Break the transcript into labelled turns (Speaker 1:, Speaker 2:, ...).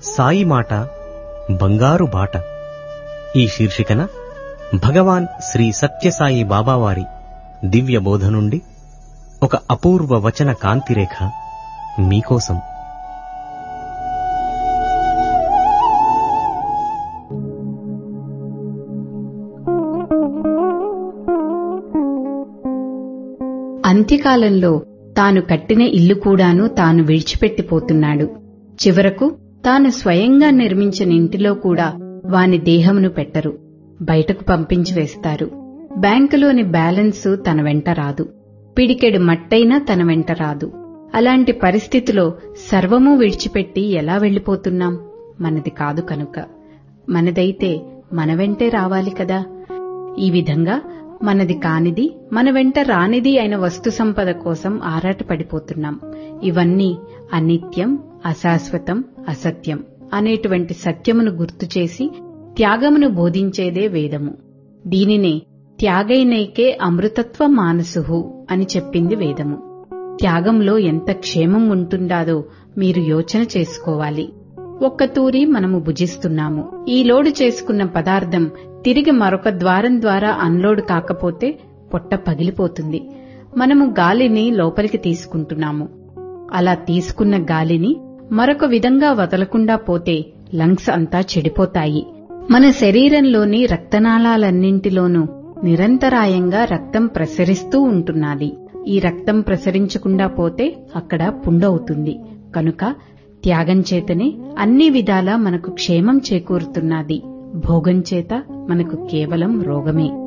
Speaker 1: సాయి మాట బంగారు బాట. ఈ శీర్షికన భగవాన్ శ్రీ సత్యసాయి బాబావారి దివ్య బోధ నుండి ఒక అపూర్వ వచన కాంతిరేఖ మీకోసం.
Speaker 2: అంత్యకాలంలో తాను కట్టిన ఇల్లు కూడాను తాను విడిచిపెట్టిపోతున్నాడు. చివరకు తాను స్వయంగా నిర్మించిన ఇంటిలో కూడా వాని దేహమును పెట్టరు, బయటకు పంపించి వేస్తారు. బ్యాంకులోని బ్యాలెన్సు తన వెంట రాదు, పిడికెడు మట్టైనా తన వెంట రాదు. అలాంటి పరిస్థితిలో సర్వమూ విడిచిపెట్టి ఎలా వెళ్లిపోతున్నాం? మనది కాదు కనుక. మనదైతే మన వెంటే రావాలి కదా. ఈ విధంగా మనది కానిది, మన వెంట రానిది అయిన వస్తు సంపద కోసం ఆరాటపడిపోతున్నాం. ఇవన్నీ అనిత్యం, అశాశ్వతం, అసత్యం అనేటువంటి సత్యమును గుర్తుచేసి త్యాగమును బోధించేదే వేదము. దీనినే త్యాగైనైకే అమృతత్వ మానసుహు అని చెప్పింది వేదము. త్యాగంలో ఎంత క్షేమం ఉంటుండాదో మీరు యోచన చేసుకోవాలి. ఒక్కతూరి మనము భుజిస్తున్నాము. ఈ లోడు చేసుకున్న పదార్థం తిరిగి మరొక ద్వారం ద్వారా అన్లోడ్ కాకపోతే పొట్ట పగిలిపోతుంది. మనము గాలిని లోపలికి తీసుకుంటున్నాము. అలా తీసుకున్న గాలిని మరొక విధంగా వదలకుండా పోతే లంగ్స్ అంతా చెడిపోతాయి. మన శరీరంలోని రక్తనాళాలన్నింటిలోనూ నిరంతరాయంగా రక్తం ప్రసరిస్తూ ఉంటున్నది. ఈ రక్తం ప్రసరించకుండా పోతే అక్కడ పుండవుతుంది. కనుక త్యాగం చేతనే అన్ని విధాలా మనకు క్షేమం చేకూరుతున్నది. భోగం చేత మనకు కేవలం రోగమే.